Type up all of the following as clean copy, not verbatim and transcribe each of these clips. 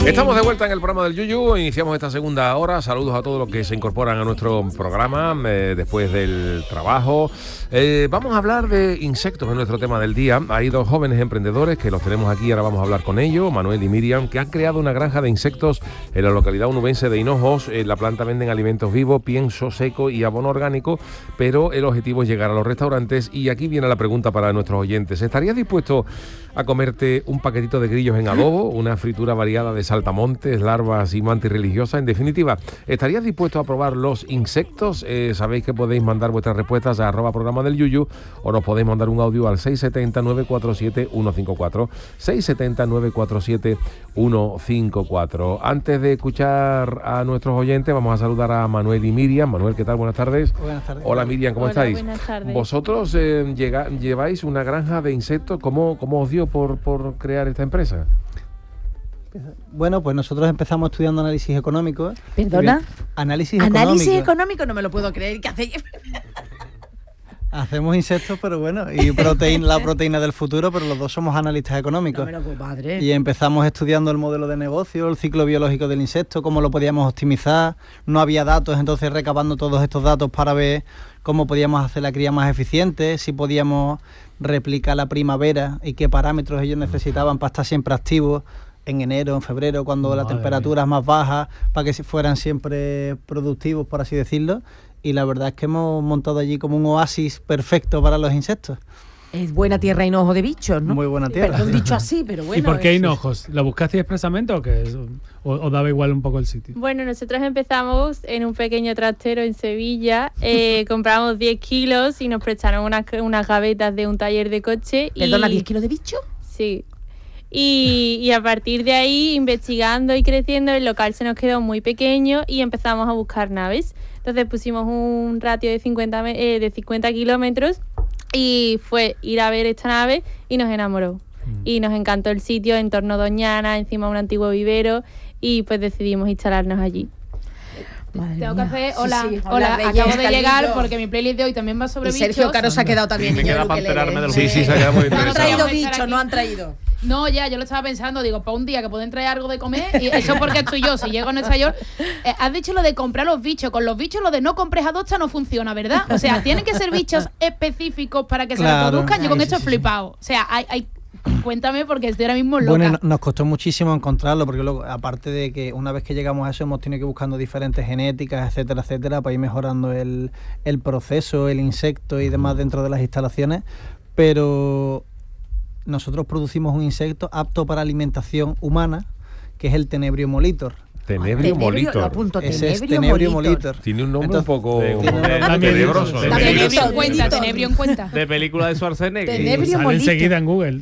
Estamos de vuelta en el programa del Yuyu, iniciamos esta segunda hora. Saludos a todos los que se incorporan a nuestro programa después del trabajo. Vamos a hablar de insectos en nuestro tema del día. Hay dos jóvenes emprendedores que los tenemos aquí, ahora vamos a hablar con ellos, Manuel y Miriam, que han creado una granja de insectos en la localidad onubense de Hinojos. En la planta venden alimentos vivos, pienso seco y abono orgánico, pero el objetivo es llegar a los restaurantes. Y aquí viene la pregunta para nuestros oyentes. ¿Estarías dispuesto a comerte un paquetito de grillos en adobo, una fritura variada de saltamontes, larvas y mantis religiosas? En definitiva, ¿estarías dispuesto a probar los insectos? Sabéis que podéis mandar vuestras respuestas a @programa del Yuyu o nos podéis mandar un audio al 670-947-154, 670-947-154. Antes de escuchar a nuestros oyentes, vamos a saludar a Manuel y Miriam. Manuel, ¿qué tal? Buenas tardes. Buenas tardes. Hola Miriam, ¿cómo estáis? Buenas tardes. Vosotros lleváis una granja de insectos. ¿Cómo os dio por crear esta empresa? Bueno, pues nosotros empezamos estudiando análisis económico. ¿Perdona? Análisis económico, no me lo puedo creer. ¿Qué hacéis? Hacemos insectos, pero bueno, y la proteína del futuro, pero los dos somos analistas económicos. No me lo puedo, padre. Y empezamos estudiando el modelo de negocio, el ciclo biológico del insecto, cómo lo podíamos optimizar. No había datos, entonces recabando todos estos datos para ver cómo podíamos hacer la cría más eficiente, si podíamos replicar la primavera y qué parámetros ellos necesitaban para estar siempre activos en enero, en febrero, cuando la temperatura es más baja, para que fueran siempre productivos, por así decirlo. Y la verdad es que hemos montado allí como un oasis perfecto para los insectos. Es buena tierra Hinojo de bichos, ¿no? Muy buena tierra. Perdón, dicho así, pero bueno. ¿Y por qué Hinojos? ¿Lo buscaste expresamente o qué? ¿O daba igual un poco el sitio? Bueno, nosotros empezamos en un pequeño trastero en Sevilla, compramos 10 kilos y nos prestaron unas gavetas de un taller de coche. ¿Perdona, 10 kilos de bicho? Sí. Y a partir de ahí, investigando y creciendo, el local se nos quedó muy pequeño y empezamos a buscar naves. Entonces pusimos un ratio de 50 kilómetros y fue ir a ver esta nave y nos enamoró. Y nos encantó el sitio, entorno Doñana, encima un antiguo vivero, y pues decidimos instalarnos allí. Tengo que hacer, hola, Sí, sí. hola, Reyes, acabo de llegar Calillo. porque mi playlist de hoy también va sobre Y bichos. Sergio Caro se ha quedado también. Me niño, queda el para ukelele. enterarme de lo Sí, se ha quedado muy No han interesado. traído Pensar bichos, aquí. no han traído. No, ya, yo lo estaba pensando, digo, para un día que pueden traer algo de comer, y eso porque estoy yo, si llego a Nueva York. Has dicho lo de comprar los bichos, con los bichos lo de no compres adopta no funciona, ¿verdad? O sea, tienen que ser bichos específicos para que se reproduzcan. Yo con esto he flipado. O sea, cuéntame porque estoy ahora mismo loca. Bueno, nos costó muchísimo encontrarlo, porque luego, aparte de que una vez que llegamos a eso, hemos tenido que ir buscando diferentes genéticas, etcétera, etcétera, para ir mejorando el proceso, el insecto y demás dentro de las instalaciones. Pero nosotros producimos un insecto apto para alimentación humana, que es el Tenebrio molitor. Tenebrio Lo molitor. apunto, Ese es Tenebrio molitor. Tiene un nombre Entonces, un poco También tenebroso. Tenebrio en cuenta, Tenebrio en cuenta. De película de Schwarzenegger. Tenebrio. Sale molito. enseguida en Google.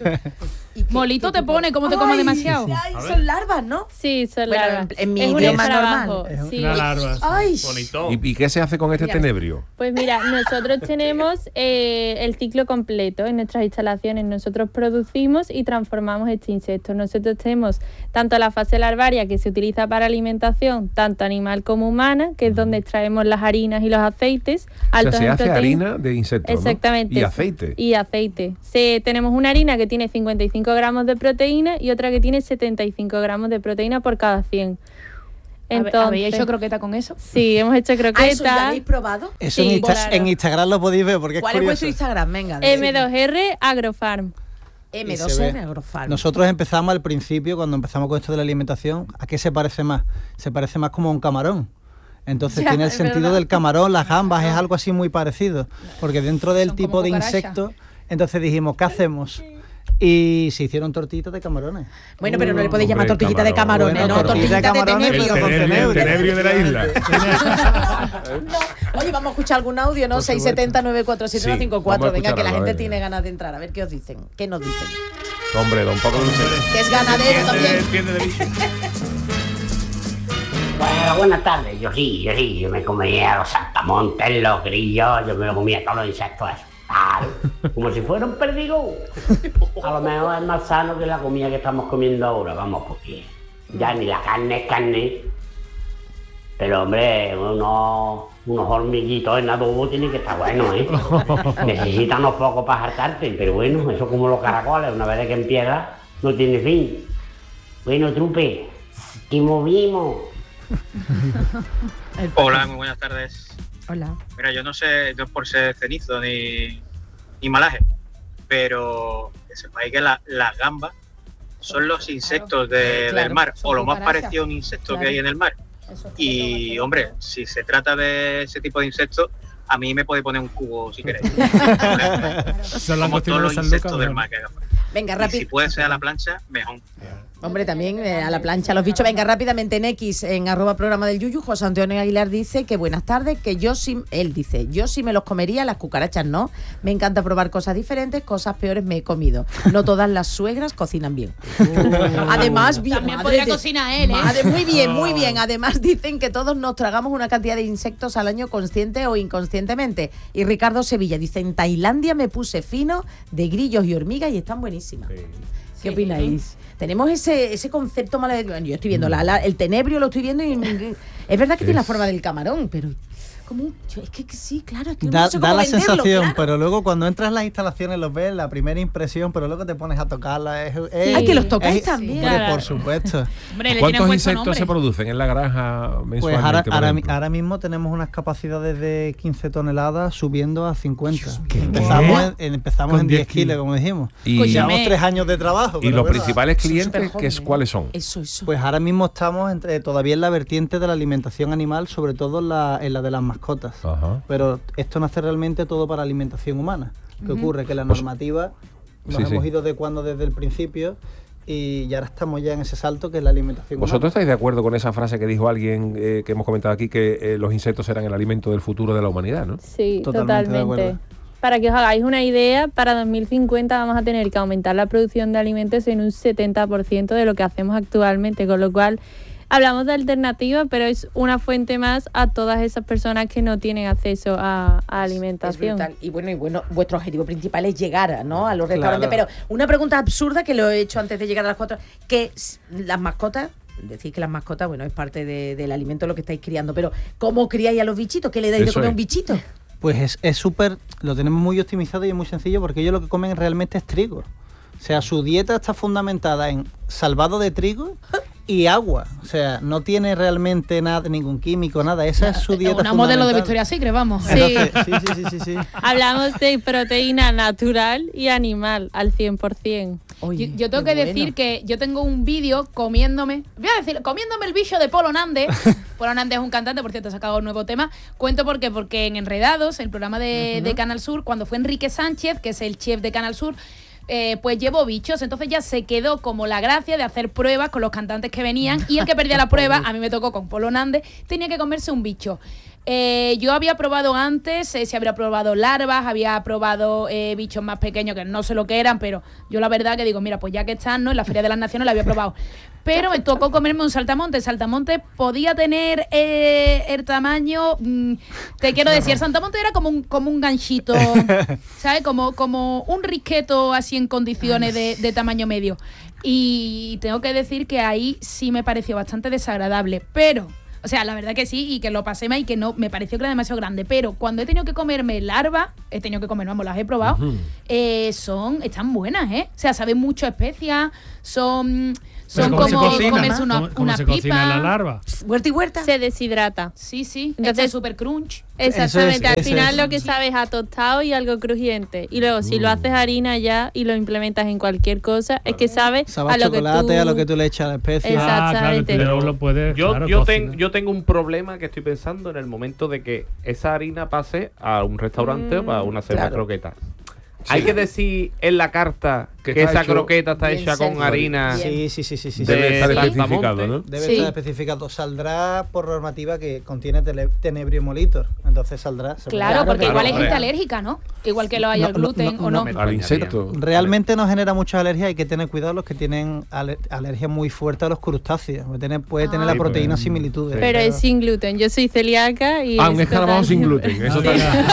Molito te pone, como te come demasiado. Ay, son larvas, ¿no? Sí, son Bueno, larvas. en mi Es un idioma escarabajo, normal. sí. Una larva. Ay, Bonito. ¿Y qué se hace con este Mira. tenebrio? Pues mira, nosotros tenemos el ciclo completo en nuestras instalaciones. Nosotros producimos y transformamos este insecto. Nosotros tenemos tanto la fase larvaria, que se utiliza para alimentación, tanto animal como humana, que es donde extraemos las harinas y los aceites. O sea, altos se en hace proteína. harina de insectos, ¿no? Exactamente. Y aceite. Y aceite. Tenemos una harina que tiene 55 gramos de proteína y otra que tiene 75 gramos de proteína por cada 100. Entonces, ¿Habéis hecho croqueta con eso? Sí, hemos hecho ¿eso ya lo croquetas. habéis probado? Eso Sí, en, claro. en Instagram lo podéis ver, porque es ¿Cuál es curioso. vuestro Instagram? Venga, decidme. M2R Agrofarm. Y se ve. M2R Agrofarm. Nosotros empezamos al principio, cuando empezamos con esto de la alimentación, ¿a qué se parece más? Se parece más como a un camarón. Entonces Ya, tiene el es sentido verdad. del camarón, las gambas, es algo así muy parecido. Porque dentro del Son tipo como de cucarachas. insecto, entonces dijimos, ¿qué hacemos? Y se hicieron tortitas de camarones. Bueno, pero no le podéis llamar Hombre, tortillita de camarón. camarones, Bueno, no, tortilla de tortillita de camarones, tenebrio. pero con El tenebrio de la isla. No. Oye, vamos a escuchar algún audio, ¿no? Por supuesto. 670-947-154. vamos a Venga, que la escucharlo, a gente ver. tiene ganas de entrar. A ver qué os dicen. ¿Qué nos dicen? Hombre, don Paco Dulce. Que es ganadero también. Entiende de bicho. Bueno, buenas tardes. Yo sí, yo me comía los saltamontes, los grillos, yo me lo comía todos los insectos esos. Claro, como si fuera un perdigón. A lo mejor es más sano que la comida que estamos comiendo ahora, vamos, porque ya ni la carne es carne. Pero hombre, unos hormiguitos en adobo tienen que estar buenos, ¿eh? Necesitan unos pocos para hartarte, pero bueno, eso como los caracoles, una vez que empieza, no tiene fin. Bueno, trupe, que movimos. Hola, muy buenas tardes. Hola. Mira, yo no sé, no es por ser cenizo ni malaje, pero que sepáis que las gambas son los insectos del mar, o lo más parecido a un insecto que hay en el mar. Y, hombre, si se trata de ese tipo de insectos, a mí me puede poner un cubo si queréis. Son las Como todos los insectos del mar que haga falta. Venga, Y rápido. si puede ser a la plancha, mejor. Hombre, también a la plancha los bichos. Venga, rápidamente en X, en @programa del Yuyu, José Antonio Aguilar dice que buenas tardes, que él dice, yo sí me los comería, las cucarachas no. Me encanta probar cosas diferentes, cosas peores me he comido. No todas las suegras cocinan bien. Además, bien, También podría cocinar él, ¿eh? Muy bien, muy bien. Además dicen que todos nos tragamos una cantidad de insectos al año consciente o inconscientemente. Y Ricardo Sevilla dice, en Tailandia me puse fino de grillos y hormigas y están buenísimas. ¿Qué opináis? Tenemos ese concepto malo. Bueno, yo estoy viendo el tenebrio, lo estoy viendo y es verdad que tiene la forma del camarón, pero como es que sí, claro, es que Da, no sé da cómo la venderlo, sensación, claro. pero luego cuando entras en las instalaciones los ves, la primera impresión, pero luego te pones a tocarla. Ay, que los tocáis también. Hombre, Claro. por supuesto. Hombre, le tienen ¿Cuántos puesto insectos se nombre. producen en la granja Pues mensualmente? por ejemplo? ahora mismo tenemos unas capacidades de 15 toneladas subiendo a 50. ¿Qué? Empezamos Con en 10 10 kilos, como dijimos. Y, Llevamos 3 años de trabajo. y pero los bueno, principales Son clientes, superjóvenes. ¿cuáles son? Eso. Pues ahora mismo estamos todavía en la vertiente de la alimentación animal, sobre todo en la de las mascotas. Ajá. Pero esto nace realmente todo para alimentación humana. ¿Qué ocurre? Que la normativa nos Sí, hemos sí. ido adecuando desde el principio y ahora estamos ya en ese salto que es la alimentación ¿Vosotros humana. estáis de acuerdo con esa frase que dijo alguien que hemos comentado aquí, que los insectos serán el alimento del futuro de la humanidad, ¿no? Sí, Totalmente de totalmente. acuerdo. Para que os hagáis una idea, para 2050 vamos a tener que aumentar la producción de alimentos en un 70% de lo que hacemos actualmente, con lo cual hablamos de alternativas, pero es una fuente más a todas esas personas que no tienen acceso a Es alimentación. brutal. Y bueno, vuestro objetivo principal es llegar, ¿no?, a los Claro. restaurantes. Pero una pregunta absurda que lo he hecho antes de llegar a las 4, que las mascotas, decís que las mascotas, bueno, es parte del alimento lo que estáis criando, pero ¿cómo criáis a los bichitos? ¿Qué le dais de Eso comer a es. un bichito? Pues es súper, lo tenemos muy optimizado y es muy sencillo porque ellos lo que comen realmente es trigo. O sea, su dieta está fundamentada en salvado de trigo y agua. O sea, no tiene realmente nada, ningún químico, nada. Esa es su dieta Una modelo de fundamental. Victoria's Secret, vamos. Sí. Entonces, sí. Hablamos de proteína natural y animal al 100%. Oye, Yo tengo qué que decir bueno. que yo tengo un vídeo comiéndome el bicho de Polo Nández. Polo Nández es un cantante, por cierto, ha sacado un nuevo tema. Cuento por qué, porque en Enredados, el programa de Canal Sur, cuando fue Enrique Sánchez, que es el chef de Canal Sur, pues llevó bichos, entonces ya se quedó como la gracia de hacer pruebas con los cantantes que venían y el que perdía la prueba, a mí me tocó con Polo Nández, tenía que comerse un bicho. Yo había probado antes, se había probado larvas, había probado bichos más pequeños que no sé lo que eran, pero yo la verdad que digo, mira, pues ya que están, ¿no?, en la Feria de las Naciones la había probado. Pero me tocó comerme un saltamonte. El saltamonte podía tener el tamaño, te quiero decir, el saltamonte era como un ganchito, ¿sabes? Como un risqueto así en condiciones de tamaño medio. Y tengo que decir que ahí sí me pareció bastante desagradable, pero... O sea, la verdad que sí, y que lo pasé mal y que no, me pareció que era demasiado grande. Pero cuando he tenido que comerme larvas, las he probado, están buenas, ¿eh? O sea, saben mucho a especias, son Pero ¿cómo se como cocina? comerse ¿Cómo una se pipa. cocina la larva? ¿Huerta y huerta? Se deshidrata. Sí, Entonces- entonces super crunch. Exactamente, al eso final es. lo que sabes a tostado y algo crujiente. Y luego si lo haces harina ya y lo implementas en cualquier cosa, es que sabe Sabe a a lo que chocolate, tú... a lo que tú le echas a la especie. Exacto. Exactamente. Claro, tú lo puedes, Yo, claro, yo, cocinar. yo tengo un problema que estoy pensando en el momento de que esa harina pase a un restaurante o para una cena claro. croqueta. Hay que decir en la carta Que que está esa hecho croqueta está bien hecha con cerdo. harina. Bien. Sí. Debe estar saltamonte. especificado, ¿no? Debe Sí. estar especificado. Saldrá por normativa que contiene tenebrio molitor. Entonces saldrá. se Claro, podrá. porque claro, igual hay gente claro. alérgica, ¿no? Igual que lo hay al No, gluten no, o no. no. Al insecto. Realmente no genera mucha alergia, hay que tener cuidado los que tienen alergia muy fuerte a los crustáceos. Puede tener la Sí, proteína pues, similitudes. sí. Pero es sin gluten. Yo soy celíaca y... Ah, es un escarabajo sin totalmente- gluten. Eso, Sí.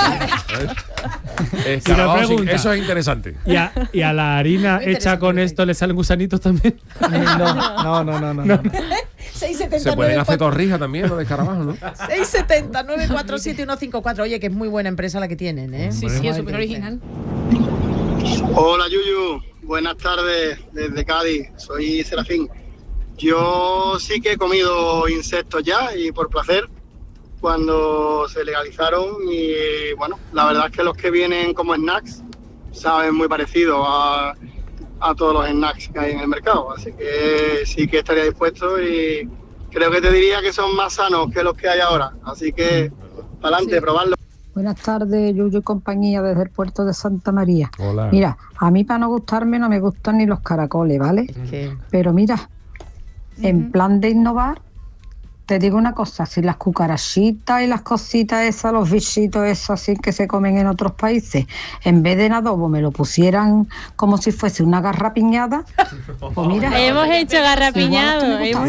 Escarabajo sin- pregunta. eso es interesante. Y a la harina Muy hecha con interesante. esto le salen gusanitos también. No. 670 Se pueden hacer torrijas también, los de escarabajo, ¿no? 670 947 154. Oye, que es muy buena empresa la que tienen, ¿eh? Sí, Hombre. sí, es súper original. Hola Yuyu, buenas tardes desde Cádiz, soy Serafín. Yo sí que he comido insectos ya y por placer cuando se legalizaron y bueno, la verdad es que los que vienen como snacks saben muy parecido a todos los snacks que hay en el mercado, así que sí que estaría dispuesto y creo que te diría que son más sanos que los que hay ahora, así que para adelante, probarlo. Buenas tardes, Yuyu y compañía desde el puerto de Santa María. Hola. Mira, a mí para no gustarme no me gustan ni los caracoles, ¿vale? Pero mira, en plan de innovar, te digo una cosa, si las cucarachitas y las cositas esas, los bichitos esos así que se comen en otros países, en vez de en adobo me lo pusieran como si fuese una garrapiñada, pues mira. Hemos hecho garrapiñado,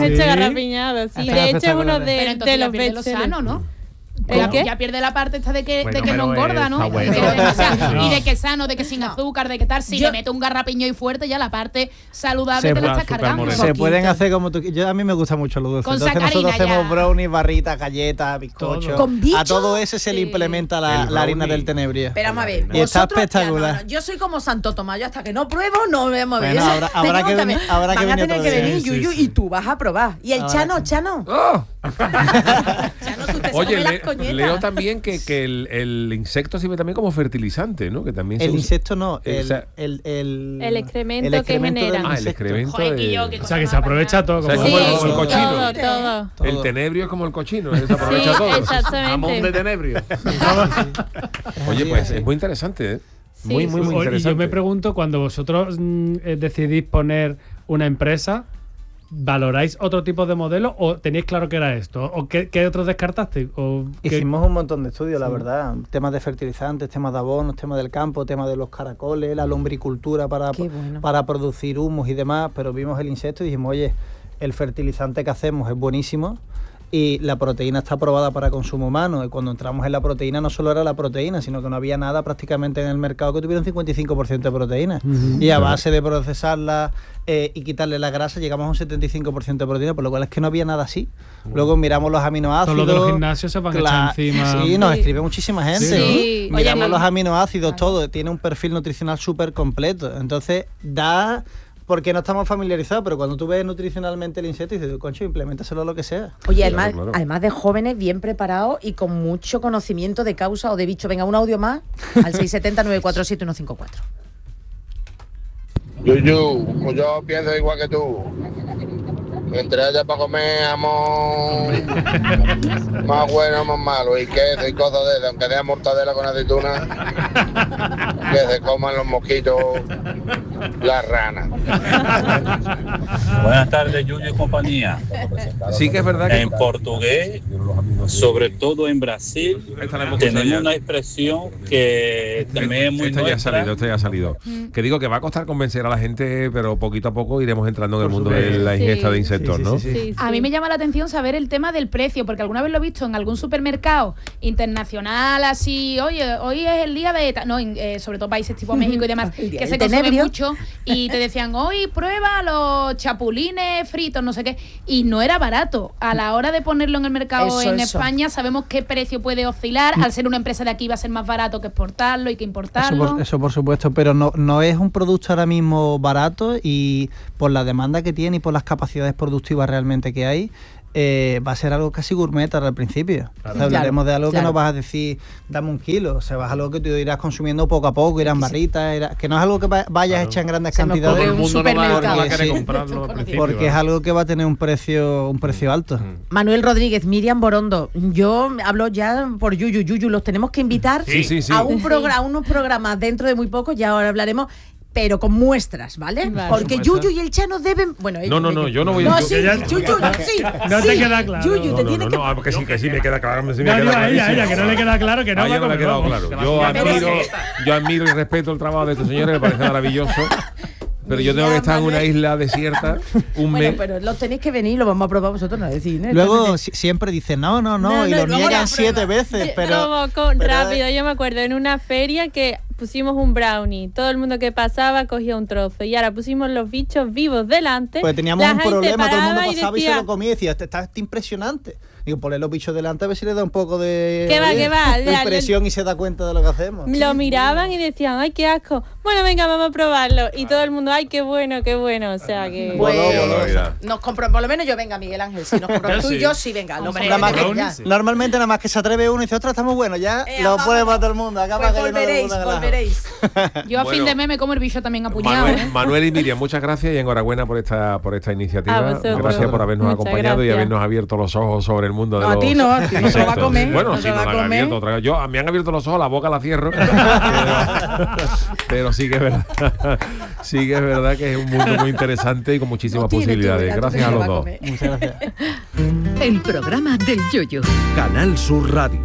sí, Pero de hecho es uno de entonces los pierde lo bestsellers. sano, ¿no? ¿El qué? Ya pierde la parte esta de que no pero engorda, ¿no? está bueno. Y de que sano, de que sin azúcar, de que tal. Si le meto un garrapiño y fuerte, ya la parte saludable te la estás cargando. Se pueden hacer como tú. A mí me gusta mucho los dulces. Con Entonces nosotros sacarina hacemos ya. brownies, barritas, galletas, bizcochos. ¿Con bicho? A todo eso se le implementa la harina del tenebrio. Pero vamos a ver. Y está vosotros, espectacular. ya no, yo soy como Santo Tomás, yo hasta que no pruebo no me voy a mover. Bueno, habrá que venir van a tener otro que día. venir, Sí, Yuyu, sí. y tú vas a probar. Y el Ahora Chano. ¡Oh! Chano, tú te Oye, comes las coñetas. leo también que el insecto sirve también como fertilizante, ¿no? Que también El se usa. insecto no, O sea, El excremento que del generan. el insecto. excremento Joder, de- Guillo, qué O sea, que se aprovecha todo. O sea, es como- como Sí, el cochino. todo. El tenebrio es como el cochino, se aprovecha Sí, todo. exactamente. Jamón de tenebrio. Oye, pues es muy interesante, ¿eh? Sí, Muy, sí. muy, muy Y interesante. yo me pregunto, cuando vosotros decidís poner una empresa, ¿valoráis otro tipo de modelo o tenéis claro que era esto? ¿O qué otros descartasteis? ¿O qué- Hicimos un montón de estudios, la verdad. Temas de fertilizantes, temas de abonos, temas del campo, temas de los caracoles, la lombricultura Qué bueno. para producir humus y demás, pero vimos el insecto y dijimos, oye, el fertilizante que hacemos es buenísimo y la proteína está aprobada para consumo humano. Y cuando entramos en la proteína no solo era la proteína, sino que no había nada prácticamente en el mercado que tuviera un 55% de proteína. Y a base de procesarla y quitarle la grasa llegamos a un 75% de proteína, por lo cual es que no había nada así. Luego miramos los aminoácidos. Todos los de los gimnasios se van a echar encima. Sí, nos escribe muchísima gente. Sí. ¿no? Oye, Miramos mamá. los aminoácidos, todo. Tiene un perfil nutricional súper completo. Entonces, da... Porque no estamos familiarizados, pero cuando tú ves nutricionalmente el insecto, dices, concho, implementaselo lo que sea. Oye, Claro, además, claro. además de jóvenes bien preparados y con mucho conocimiento de causa o de bicho. Venga, un audio más al 670-947-154. Yuyu, pues yo pienso igual que tú. Mientras haya para comer jamón más bueno, más malo, y queso y cosas de eso, aunque sea mortadela con aceituna, que se coman los mosquitos, las ranas. Buenas tardes, Yuyu y compañía. Sí que es verdad que... En portugués, sobre todo en Brasil, Esta la hemos escuchado tenemos ya. una expresión que también es muy Esta ya ha nuestra. salido, esta ya ha salido. Que digo que va a costar convencer a la gente, pero poquito a poco iremos entrando en el mundo de la ingesta de insectos, ¿no? Sí, A mí me llama la atención saber el tema del precio, porque alguna vez lo he visto en algún supermercado internacional, así, oye, hoy es el día de... sobre todo países tipo México y demás, El día que del se consume tenebrio. mucho, y te decían, hoy prueba los chapulines fritos, no sé qué, y no era barato. A la hora de ponerlo en el mercado Eso. España, sabemos qué precio puede oscilar. Al ser una empresa de aquí va a ser más barato que exportarlo y que importarlo. Eso por supuesto, pero no es un producto ahora mismo barato y por la demanda que tiene y por las capacidades productivas realmente que hay, va a ser algo casi gourmet ahora al principio. O sea, hablaremos de algo que no vas a decir, dame un kilo, o sea, vas a algo que tú irás consumiendo poco a poco, irán barritas, que no es algo que vayas hecha en grandes cantidades. Todo el mundo no va a querer sí, comprarlo al principio. porque es algo que va a tener un precio alto. Manuel Rodríguez, Miriam Borondo, yo hablo ya por Yuyu, los tenemos que invitar Sí. a unos programas dentro de muy poco, ya ahora hablaremos, pero con muestras, ¿vale? Vale. Porque Por supuesto. Yuyu y el Chano deben... Bueno, No, yo no voy No, a... sí, Yuyu, sí. No te sí. queda claro. Yuyu, te tiene que... porque sí me queda claro. Sí me No, queda no, a clarísimo. ella, que no le queda claro, que no A va ella a no le ha comer, quedado vamos. claro. Yo admiro y respeto el trabajo de estos señores, me parece maravilloso. Pero yo tengo que estar en una isla desierta un Bueno, mes. pero los tenéis que venir, lo vamos a probar vosotros, no decir, ¿eh? Luego siempre dicen no, y lo niegan 7 veces, pero... Rápido, yo me acuerdo en una feria que pusimos un brownie, todo el mundo que pasaba cogía un trozo y ahora pusimos los bichos vivos delante. Pues teníamos la un gente problema, todo el mundo paraba pasaba y se decía, lo comía y decía, está impresionante. Digo, ponle los bichos delante a ver si le da un poco de ¿Qué va? de impresión y se da cuenta de lo que hacemos. Lo miraban y decían, ay, qué asco. Bueno, venga, vamos a probarlo. Y todo el mundo, ay, qué bueno. O sea que... Nos compró, por lo menos yo, venga, Miguel Ángel, si nos compramos tú y yo, sí, venga. Normalmente nada más que se atreve uno y dice, ostras, estamos buenos, ya lo puede para todo el mundo. Acaba pues volveréis. Yo a fin de mes me como el bicho también apuñado. Manuel y Miriam, muchas gracias y enhorabuena por esta iniciativa. Gracias por habernos acompañado y habernos abierto los ojos sobre el mundo de los insectos. No se lo va a comer. Bueno, si no lo han abierto me han abierto los ojos, la boca la cierro. pero sí que es verdad. Sí que es verdad que es un mundo muy interesante y con muchísimas posibilidades. Gracias a los dos. Muchas gracias. El programa del Yoyo. Canal Sur Radio.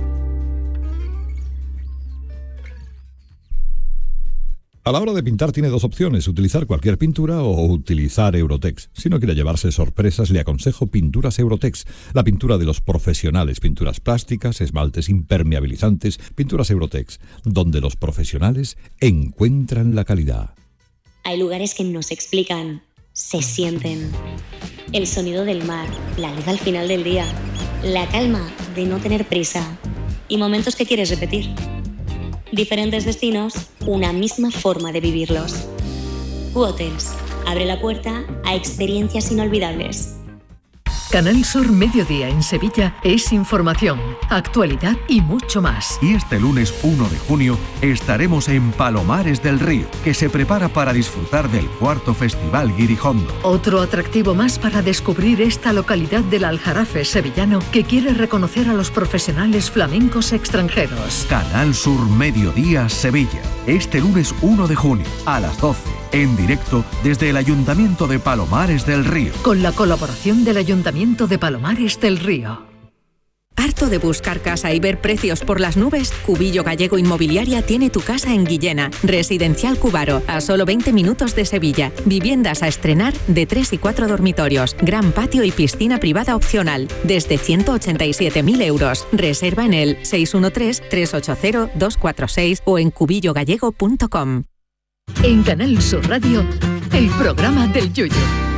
A la hora de pintar tiene dos opciones, utilizar cualquier pintura o utilizar Eurotex. Si no quiere llevarse sorpresas, le aconsejo Pinturas Eurotex, la pintura de los profesionales, pinturas plásticas, esmaltes impermeabilizantes, Pinturas Eurotex, donde los profesionales encuentran la calidad. Hay lugares que no se explican, se sienten. El sonido del mar, la luz al final del día, la calma de no tener prisa y momentos que quieres repetir. Diferentes destinos, una misma forma de vivirlos. Hotels abre la puerta a experiencias inolvidables. Canal Sur Mediodía en Sevilla es información, actualidad y mucho más. Y este lunes 1 de junio estaremos en Palomares del Río, que se prepara para disfrutar del 4º Festival Guirijondo. Otro atractivo más para descubrir esta localidad del Aljarafe sevillano que quiere reconocer a los profesionales flamencos extranjeros. Canal Sur Mediodía Sevilla, este lunes 1 de junio a las 12, en directo desde el Ayuntamiento de Palomares del Río. Con la colaboración del Ayuntamiento de Palomares del Río. ¿Harto de buscar casa y ver precios por las nubes? Cubillo Gallego Inmobiliaria tiene tu casa en Guillena. Residencial Cubaro, a solo 20 minutos de Sevilla. Viviendas a estrenar de 3 y 4 dormitorios. Gran patio y piscina privada opcional. Desde 187.000 euros. Reserva en el 613-380-246 o en cubillogallego.com. En Canal Sur Radio, el programa del Yoyo.